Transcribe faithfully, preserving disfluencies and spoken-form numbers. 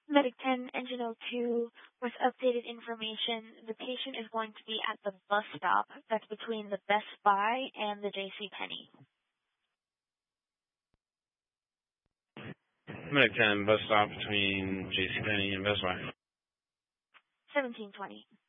Medic ten, Engine oh two, with updated information, the patient is going to be at the bus stop that's between the Best Buy and the JCPenney. Medic ten, bus stop between JCPenney and Best Buy. seventeen twenty.